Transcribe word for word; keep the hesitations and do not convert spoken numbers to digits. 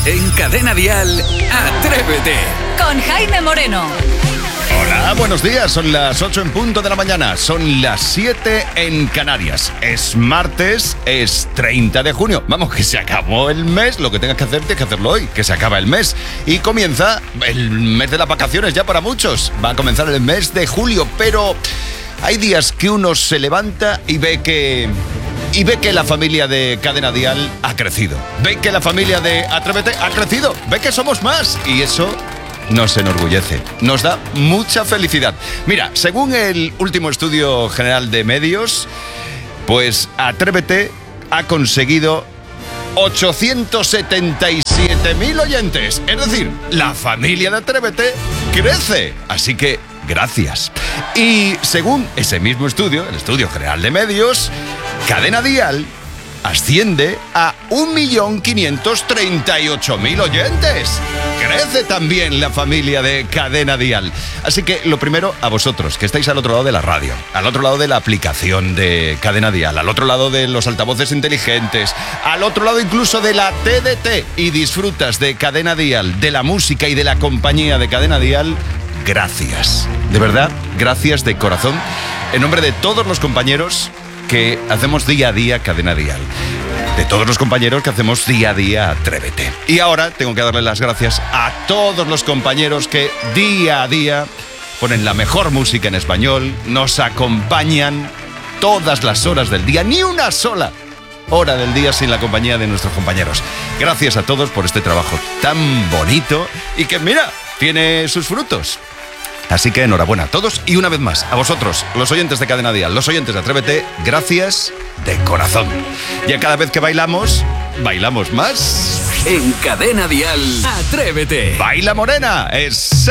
En Cadena Dial, Atrévete. Con Jaime Moreno. Hola, buenos días. Son las ocho en punto de la mañana. Son las siete en Canarias. Es martes, es treinta de junio. Vamos, que se acabó el mes. Lo que tengas que hacer, tienes que hacerlo hoy. Que se acaba el mes. Y comienza el mes de las vacaciones ya para muchos. Va a comenzar el mes de julio, pero hay días que uno se levanta y ve que... Y ve que la familia de Cadena Dial ha crecido. Ve que la familia de Atrévete ha crecido. Ve que somos más. Y eso nos enorgullece. Nos da mucha felicidad. Mira, según el último estudio general de medios, pues Atrévete ha conseguido ochocientos setenta y siete mil oyentes. Es decir, la familia de Atrévete crece. Así que gracias. Y según ese mismo estudio, el estudio general de medios, Cadena Dial asciende a un millón quinientos treinta y ocho mil oyentes. Crece también la familia de Cadena Dial. Así que lo primero, a vosotros, que estáis al otro lado de la radio, al otro lado de la aplicación de Cadena Dial, al otro lado de los altavoces inteligentes, al otro lado incluso de la T D T, y disfrutas de Cadena Dial, de la música y de la compañía de Cadena Dial, gracias. De verdad, gracias de corazón, en nombre de todos los compañeros que hacemos día a día Cadena Dial, de todos los compañeros que hacemos día a día Atrévete. Y ahora tengo que darle las gracias a todos los compañeros que día a día ponen la mejor música en español, nos acompañan todas las horas del día, ni una sola hora del día sin la compañía de nuestros compañeros. Gracias a todos por este trabajo tan bonito y que, mira, tiene sus frutos. Así que enhorabuena a todos y una vez más, a vosotros, los oyentes de Cadena Dial, los oyentes de Atrévete, gracias de corazón. Y a cada vez que bailamos, bailamos más. En Cadena Dial, Atrévete. Baila Morena, es